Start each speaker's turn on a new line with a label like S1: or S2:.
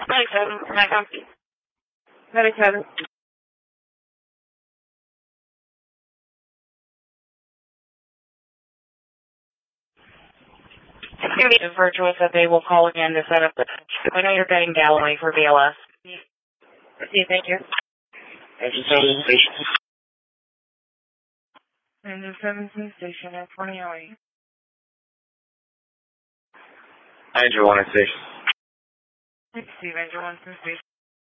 S1: 97, can I come? 97. It's going to be virtuous that they will call again to set up the... I know you're getting Galloway for BLS. See, thank you.
S2: Engine 17 station.
S1: Engine 17 station at 2008.
S2: Engine 1 station.
S1: Steve, Engine 1 station.